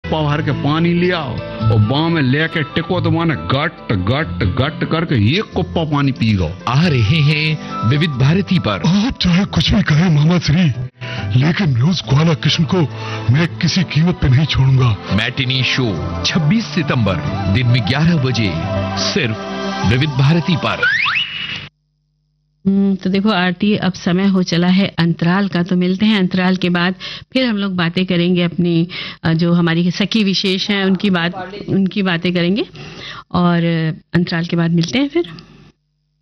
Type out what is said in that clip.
कुप्पा भर के पानी ले आओ और बाँह में लेके टिको तो माने गट गट गट करके एक कुप्पा पानी पी गो। आ रहे हैं विविध भारती पर। आप चाहे कुछ भी कहें मामा श्री, लेकिन रोज ग्वाला कृष्ण को मैं किसी कीमत पे नहीं छोड़ूंगा। मैटिनी शो 26 सितंबर दिन में 11 बजे सिर्फ विविध भारती पर। तो देखो आरती, अब समय हो चला है अंतराल का, तो मिलते हैं अंतराल के बाद। फिर हम लोग बातें करेंगे अपनी जो हमारी सखी विशेष हैं उनकी बातें करेंगे, और अंतराल के बाद मिलते हैं फिर।